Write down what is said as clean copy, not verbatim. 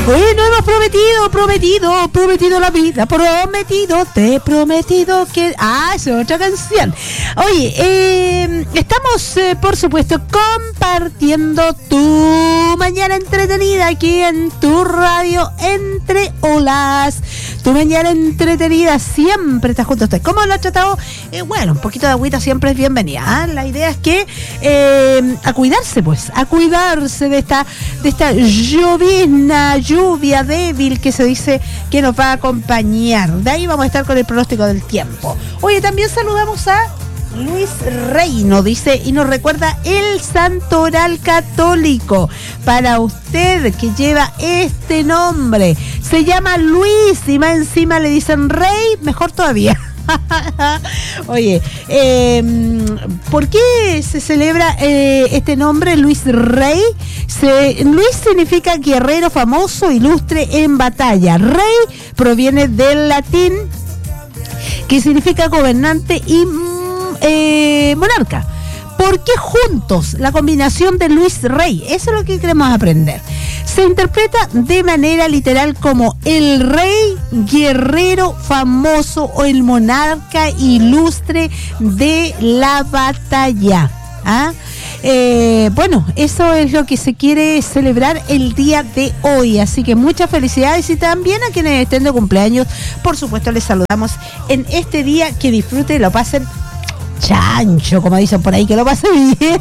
Oye, no hemos prometido la vida, te he prometido que... Ah, es otra canción. Oye, estamos, por supuesto, compartiendo tu mañana entretenida aquí en tu radio Entre Olas. Tu mañana entretenida siempre está junto a usted. ¿Cómo lo ha tratado? Bueno, un poquito de agüita siempre es bienvenida, ¿eh? La idea es que a cuidarse, pues, a cuidarse de esta lluvia débil que se dice que nos va a acompañar. De ahí vamos a estar con el pronóstico del tiempo. Oye, también saludamos a Luis Reino, dice, y nos recuerda el santoral católico para usted que lleva este nombre. Se llama Luis y más encima le dicen Rey, mejor todavía. Oye, ¿por qué se celebra este nombre, Luis Rey? Luis significa guerrero famoso, ilustre en batalla. Rey proviene del latín, que significa gobernante y monarca. ¿Por qué juntos? La combinación de Luis Rey, eso es lo que queremos aprender. Se interpreta de manera literal como el rey guerrero famoso o el monarca ilustre de la batalla. ¿Ah? Bueno, eso es lo que se quiere celebrar el día de hoy, así que muchas felicidades y también a quienes estén de cumpleaños, por supuesto les saludamos en este día, que disfruten, lo pasen chancho, como dicen por ahí, que lo pasen bien.